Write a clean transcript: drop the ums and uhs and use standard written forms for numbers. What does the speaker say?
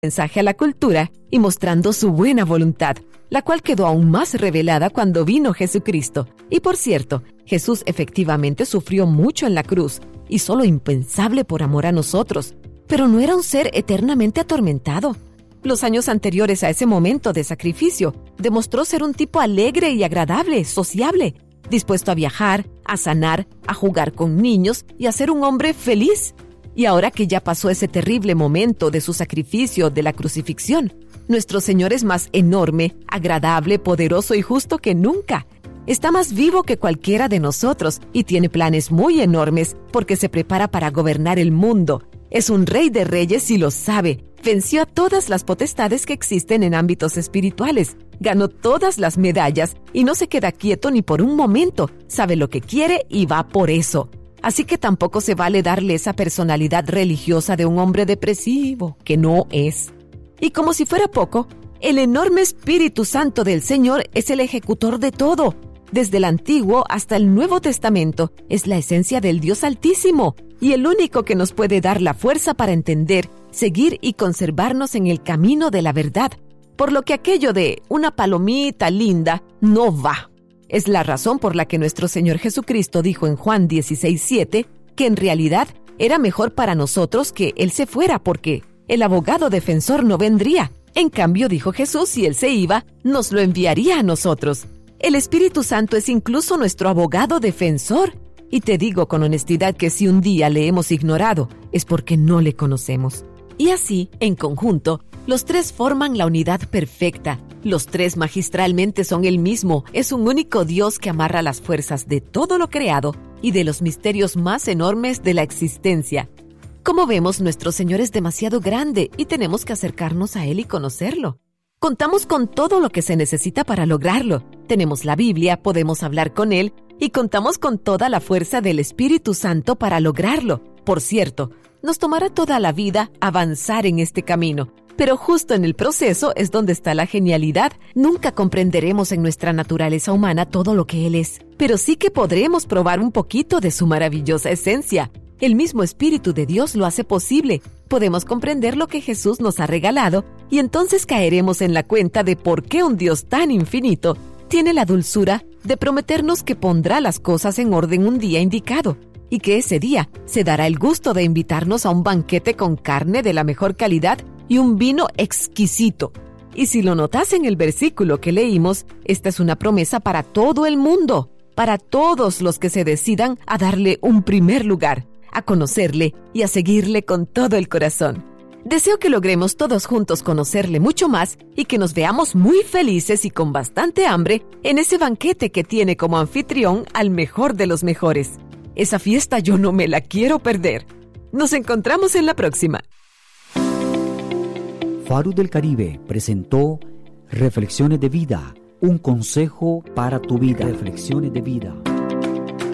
mensaje a la cultura y mostrando su buena voluntad, la cual quedó aún más revelada cuando vino Jesucristo. Y por cierto, Jesús efectivamente sufrió mucho en la cruz, y solo impensable por amor a nosotros, pero no era un ser eternamente atormentado. Los años anteriores a ese momento de sacrificio, demostró ser un tipo alegre y agradable, sociable, dispuesto a viajar, a sanar, a jugar con niños y a ser un hombre feliz. Y ahora que ya pasó ese terrible momento de su sacrificio, de la crucifixión, nuestro Señor es más enorme, agradable, poderoso y justo que nunca. Está más vivo que cualquiera de nosotros y tiene planes muy enormes porque se prepara para gobernar el mundo. Es un rey de reyes y lo sabe. Venció a todas las potestades que existen en ámbitos espirituales. Ganó todas las medallas y no se queda quieto ni por un momento. Sabe lo que quiere y va por eso. Así que tampoco se vale darle esa personalidad religiosa de un hombre depresivo, que no es. Y como si fuera poco, el enorme Espíritu Santo del Señor es el ejecutor de todo. Desde el Antiguo hasta el Nuevo Testamento, es la esencia del Dios Altísimo y el único que nos puede dar la fuerza para entender, seguir y conservarnos en el camino de la verdad. Por lo que aquello de una palomita linda no va. Es la razón por la que nuestro Señor Jesucristo dijo en Juan 16:7 que en realidad era mejor para nosotros que Él se fuera porque el abogado defensor no vendría. En cambio, dijo Jesús, si Él se iba, nos lo enviaría a nosotros. El Espíritu Santo es incluso nuestro abogado defensor. Y te digo con honestidad que si un día le hemos ignorado, es porque no le conocemos. Y así, en conjunto, los tres forman la unidad perfecta. Los tres magistralmente son el mismo. Es un único Dios que amarra las fuerzas de todo lo creado y de los misterios más enormes de la existencia. Como vemos, nuestro Señor es demasiado grande y tenemos que acercarnos a Él y conocerlo. Contamos con todo lo que se necesita para lograrlo. Tenemos la Biblia, podemos hablar con Él y contamos con toda la fuerza del Espíritu Santo para lograrlo. Por cierto, nos tomará toda la vida avanzar en este camino. Pero justo en el proceso es donde está la genialidad. Nunca comprenderemos en nuestra naturaleza humana todo lo que Él es, pero sí que podremos probar un poquito de su maravillosa esencia. El mismo Espíritu de Dios lo hace posible. Podemos comprender lo que Jesús nos ha regalado y entonces caeremos en la cuenta de por qué un Dios tan infinito tiene la dulzura de prometernos que pondrá las cosas en orden un día indicado y que ese día se dará el gusto de invitarnos a un banquete con carne de la mejor calidad y un vino exquisito. Y si lo notas en el versículo que leímos, esta es una promesa para todo el mundo, para todos los que se decidan a darle un primer lugar, a conocerle y a seguirle con todo el corazón. Deseo que logremos todos juntos conocerle mucho más y que nos veamos muy felices y con bastante hambre en ese banquete que tiene como anfitrión al mejor de los mejores. Esa fiesta yo no me la quiero perder. Nos encontramos en la próxima. Faro del Caribe presentó Reflexiones de Vida, un consejo para tu vida. Reflexiones de Vida.